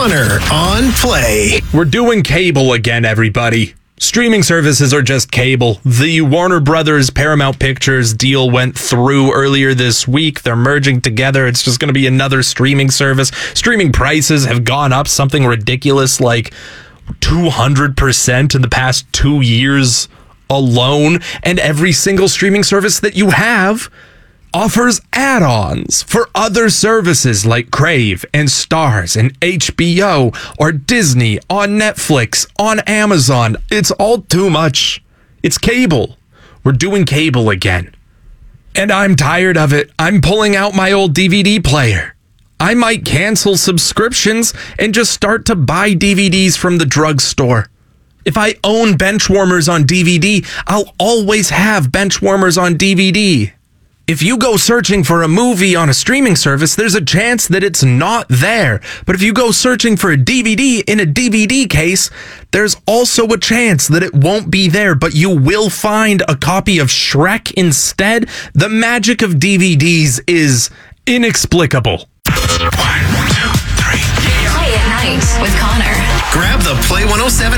Connor on Play. We're doing cable again, everybody. Streaming services are just cable. The Warner Brothers Paramount Pictures deal went through earlier this week. They're merging together. It's just going to be another streaming service. Streaming prices have gone up something ridiculous like 200% in the past 2 years alone. And every single streaming service that you have offers add-ons for other services like Crave and Starz and HBO or Disney, on Netflix, on Amazon. It's all too much. It's cable. We're doing cable again. And I'm tired of it. I'm pulling out my old DVD player. I might cancel subscriptions and just start to buy DVDs from the drugstore. If I own Benchwarmers on DVD, I'll always have Benchwarmers on DVD. If you go searching for a movie on a streaming service, there's a chance that it's not there. But if you go searching for a DVD in a DVD case, there's also a chance that it won't be there, but you will find a copy of Shrek instead. The magic of DVDs is inexplicable. 1, 2, 3. Play at night with Connor. Grab the Play 107